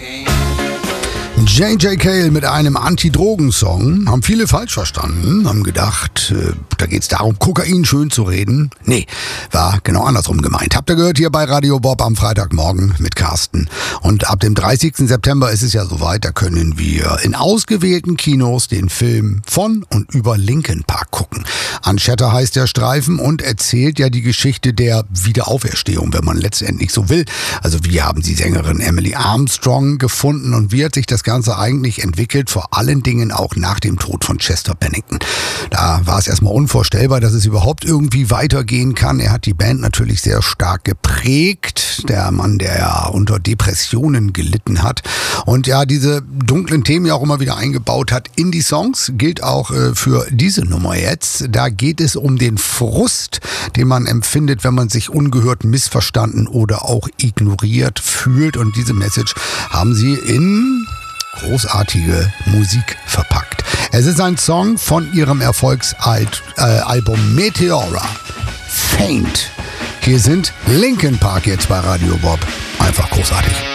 J.J. Cale mit einem Anti-Drogen-Song. Haben viele falsch verstanden, haben gedacht, da geht's darum, Kokain schön zu reden. Nee, war genau andersrum gemeint. Habt ihr gehört hier bei Radio Bob am Freitagmorgen mit Carsten. Und ab dem 30. September ist es ja soweit, da können wir in ausgewählten Kinos den Film von und über Linkin Park gucken. Unshattered heißt der Streifen und erzählt ja die Geschichte der Wiederauferstehung, wenn man letztendlich so will. Also wie haben sie Sängerin Emily Armstrong gefunden und wie hat sich das Ganze eigentlich entwickelt, vor allen Dingen auch nach dem Tod von Chester Bennington. Da war es erstmal unvorstellbar, dass es überhaupt irgendwie weitergehen kann. Er hat die Band natürlich sehr stark geprägt. Der Mann, der ja unter Depressionen gelitten hat. Und ja, diese dunklen Themen ja auch immer wieder eingebaut hat in die Songs, gilt auch für diese Nummer jetzt. Da geht es um den Frust, den man empfindet, wenn man sich ungehört, missverstanden oder auch ignoriert fühlt. Und diese Message haben sie in großartige Musik verpackt. Es ist ein Song von ihrem Erfolgsalbum Meteora. Faint. Hier sind Linkin Park jetzt bei Radio Bob. Einfach großartig.